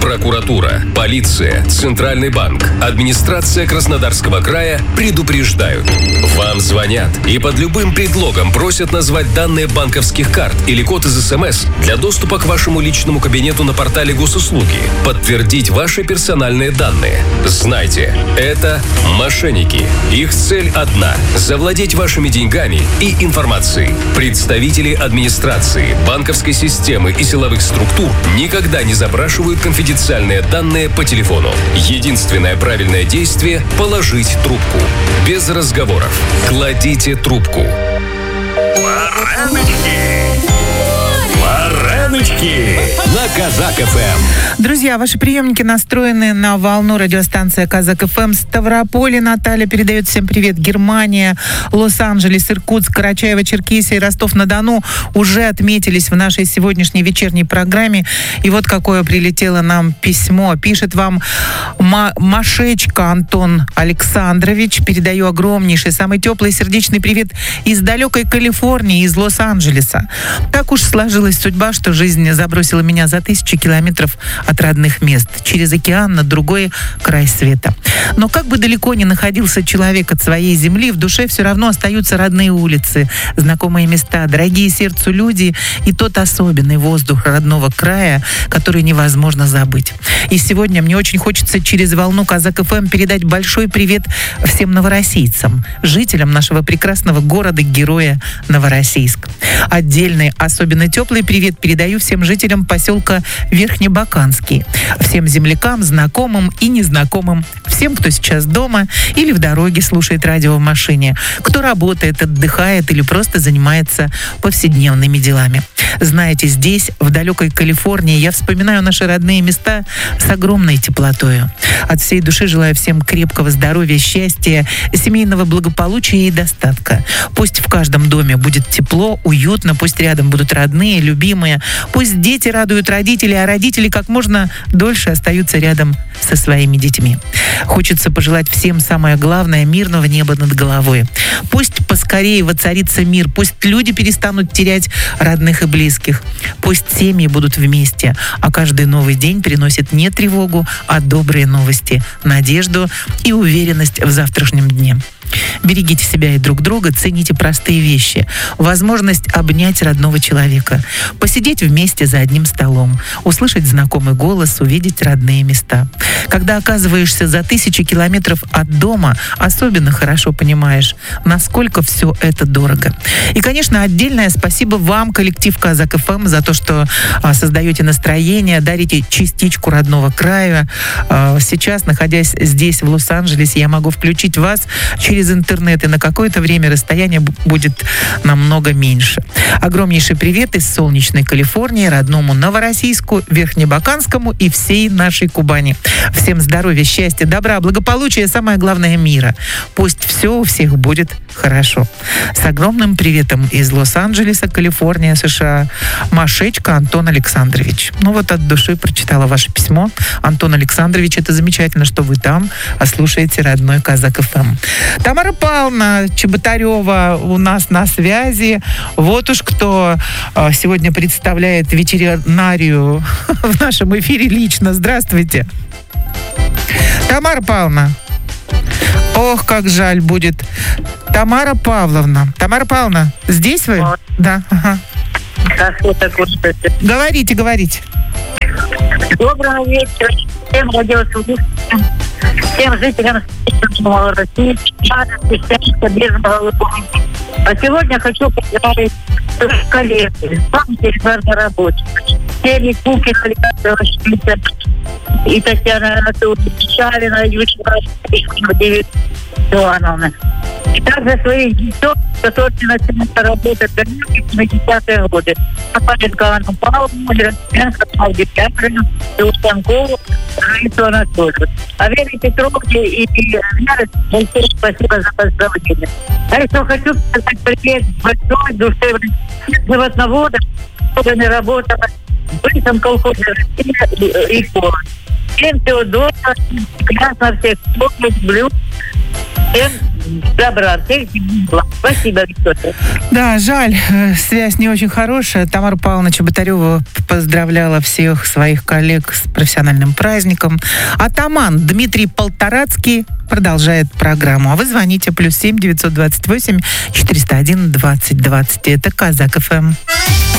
Прокуратура, полиция, Центральный банк, администрация Краснодарского края предупреждают. Вам звонят и под любым предлогом просят назвать данные банковских карт или код из СМС для доступа к вашему личному кабинету на портале госуслуги, подтвердить ваши персональные данные. Знайте, это мошенники. Их цель одна – завладеть вашими деньгами и информацией. Представители администрации, банковской системы и силовых структур никогда не запрашивают конфиденциальные данные по телефону. Единственное правильное действие – положить трубку. Без разговоров. Кладите трубку. Бараночки на Казак ФМ. Друзья, ваши приемники настроены на волну. Радиостанция Казак ФМ. Ставрополе Наталья передает всем привет. Германия, Лос-Анджелес, Иркутск, Карачаево-Черкесия и Ростов-на-Дону уже отметились в нашей сегодняшней вечерней программе. И вот какое прилетело нам письмо. Пишет вам Машечка Антон Александрович. Передаю огромнейший, самый теплый сердечный привет из далекой Калифорнии, из Лос-Анджелеса. Так уж сложилась судьба, что жизнь забросила меня за 1000 километров от родных мест, через океан на другой край света. Но как бы далеко ни находился человек от своей земли, в душе все равно остаются родные улицы, знакомые места, дорогие сердцу люди и тот особенный воздух родного края, который невозможно забыть. И сегодня мне очень хочется через волну Казак ФМ передать большой привет всем новороссийцам, жителям нашего прекрасного города-героя Новороссийск. Отдельный, особенно теплый привет передаю всем жителям поселка Верхнебаканский, всем землякам, знакомым и незнакомым, всем, кто сейчас дома или в дороге слушает радио в машине, кто работает, отдыхает или просто занимается повседневными делами. Знаете, здесь, в далекой Калифорнии, я вспоминаю наши родные места с огромной теплотою. От всей души желаю всем крепкого здоровья, счастья, семейного благополучия и достатка. Пусть в каждом доме будет тепло, уютно, пусть рядом будут родные, любимые, пусть дети радуют родителей, а родители как можно дольше остаются рядом со своими детьми. Хочется пожелать всем самое главное — мирного неба над головой. Пусть поскорее воцарится мир, пусть люди перестанут терять родных и близких, пусть семьи будут вместе, а каждый новый день приносит не тревогу, а добрые новости, надежду и уверенность в завтрашнем дне. Берегите себя и друг друга, цените простые вещи. Возможность обнять родного человека, посидеть вместе за одним столом, услышать знакомый голос, увидеть родные места. Когда оказываешься за 1000 километров от дома, особенно хорошо понимаешь, насколько все это дорого. И, конечно, отдельное спасибо вам, коллектив Казак ФМ, за то, что создаете настроение, дарите частичку родного края. Сейчас, находясь здесь, в Лос-Анджелесе, я могу включить вас через интернет, и на какое-то время расстояние будет намного меньше. Огромнейший привет из солнечной Калифорнии, родному Новороссийску, Верхнебаканскому и всей нашей Кубани. Всем здоровья, счастья, добра, благополучия, самое главное — мира. Пусть все у всех будет хорошо. С огромным приветом из Лос-Анджелеса, Калифорния, США, Машечка Антон Александрович. Ну вот от души прочитала ваше письмо. Антон Александрович, это замечательно, что вы там, слушаете родной Казак ФМ. Тамара Павловна Чеботарева у нас на связи. Вот уж кто сегодня представляет ветеринарию в нашем эфире лично. Здравствуйте. Тамара Павловна. Ох, как жаль будет. Тамара Павловна, здесь вы? Да. Ага. Говорите. Доброго вечера всем радиослушателям, всем жителям России, без головы. А сегодня хочу поздравить коллег, рабочих, Сергей Кукин, Александр и Татьяна Анатольевна, Шавина, Ючина, Ивановна. И также своих детей, которые начали работать в 70-е годы. Апаренко Анну Павловну, Леросменко, Клавдию Петровну, Лустанкову, Раису Анатольевну. А Вере Петровне и Вере большое спасибо за поздравление. А еще хочу сказать привет большой, душевный животноводам, которые работали в бывшем колхозе России и город. Всем всего доброго, прекрасно всех, люблю. Всем добра. Спасибо, Виктория. Да, жаль, связь не очень хорошая. Тамара Павловна Чеботарева поздравляла всех своих коллег с профессиональным праздником. Атаман Дмитрий Полторацкий продолжает программу. А вы звоните +7 928 401 20 20. Это Казак ФМ.